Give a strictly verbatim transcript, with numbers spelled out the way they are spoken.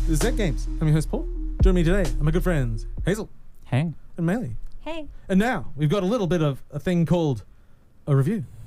This is Zen Games. I'm your host, Paul. Join me today are my good friends, Hazel. Hey. And Maylee. Hey. And now, we've got a little bit of a thing called a review.